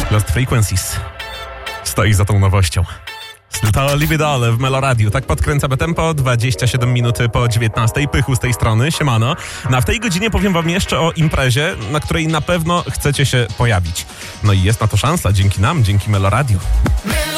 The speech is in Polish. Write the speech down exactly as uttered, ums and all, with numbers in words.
Lost Frequencies stoi za tą nowością. To Live It All w Meloradiu. Tak podkręcamy tempo, dwadzieścia siedem minut po dziewiętnastej. Pychu z tej strony, siemano. No a w tej godzinie powiem wam jeszcze o imprezie, na której na pewno chcecie się pojawić. No i jest na to szansa dzięki nam, dzięki Meloradiu.